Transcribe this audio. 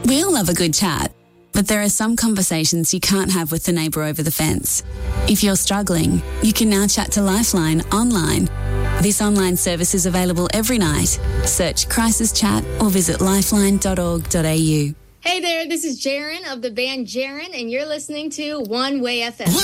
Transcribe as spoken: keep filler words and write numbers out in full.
We all love a good chat, but there are some conversations you can't have with the neighbour over the fence. If you're struggling, you can now chat to Lifeline online. This online service is available every night. Search Crisis Chat or visit lifeline dot org dot a u. Hey there, this is Jaren of the band Jaren, and you're listening to One Way F M.